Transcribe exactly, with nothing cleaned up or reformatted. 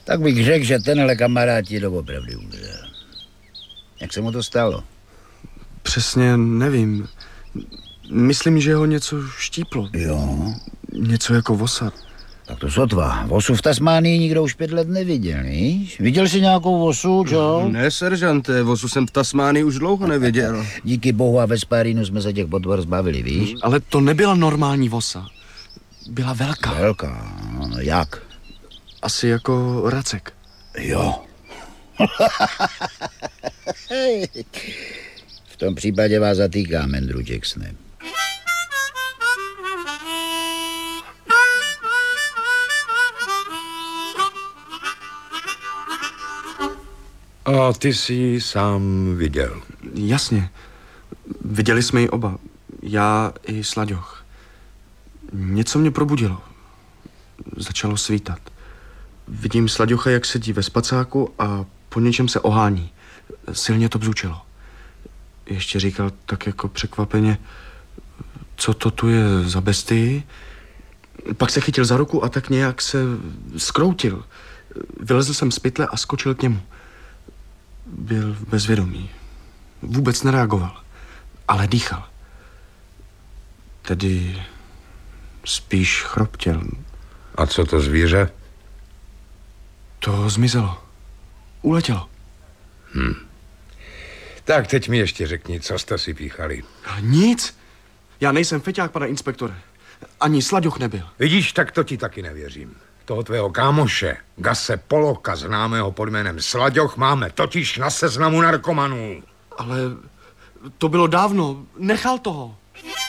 Tak bych řekl, že tenhle kamarád ti doopravdy umřel. Jak se mu to stalo? Přesně nevím. Myslím, že ho něco štíplo. Jo. Něco jako vosa. Tak to sotva. Vosu v Tasmánii nikdo už pět let neviděl, víš? Viděl jsi nějakou vosu, čo? Ne, seržante, vosu jsem v Tasmánii už dlouho neviděl. Díky bohu a ve Spárínu jsme se těch potvor zbavili, víš? Ale to nebyla normální vosa. Byla velká. Velká. Jak? Asi jako racek. Jo. V tom případě vás zatýkám, Andrew Jacksone. A ty jsi ji sám viděl? Jasně. Viděli jsme ji oba. Já i Slaďoch. Něco mě probudilo. Začalo svítat. Vidím Slaďocha, jak sedí ve spacáku a po něčem se ohání. Silně to bzučelo. Ještě říkal tak jako překvapeně, co to tu je za bestii. Pak se chytil za ruku a tak nějak se zkroutil. Vylezl jsem z pytle a skočil k němu. Byl bezvědomý. Vůbec nereagoval, ale dýchal. Tedy spíš chroptěl. A co to zvíře? To zmizelo. Uletělo. Hm. Tak teď mi ještě řekni, co jste si píchali. Nic. Já nejsem feťák, pane inspektore. Ani Slaďoch nebyl. Vidíš, tak to ti taky nevěřím. Toho tvého kámoše, Gase Poloka, známého pod jménem Slaďoch, máme totiž na seznamu narkomanů. Ale to bylo dávno. Nechal toho.